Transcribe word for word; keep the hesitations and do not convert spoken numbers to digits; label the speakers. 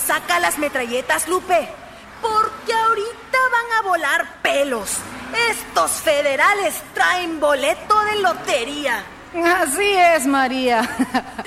Speaker 1: saca las metralletas, Lupe, porque ahorita van a volar pelos. Estos federales traen boleto de lotería.
Speaker 2: Así es, María.